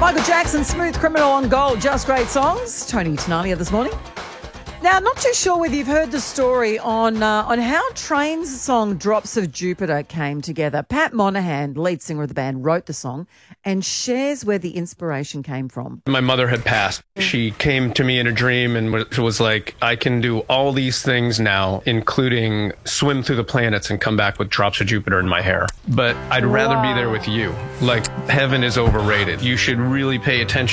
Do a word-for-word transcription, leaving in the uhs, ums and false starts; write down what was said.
Michael Jackson, Smooth Criminal on Gold. Just great songs. Tony Tanalia this morning. Now, not too sure whether you've heard the story on uh, on how Train's song Drops of Jupiter came together. Pat Monahan, lead singer of the band, wrote the song and shares where the inspiration came from. My mother had passed. She came to me in a dream and was like, I can do all these things now, including swim through the planets and come back with drops of Jupiter in my hair. But I'd rather Wow. be there with you. Like, heaven is overrated. You should really pay attention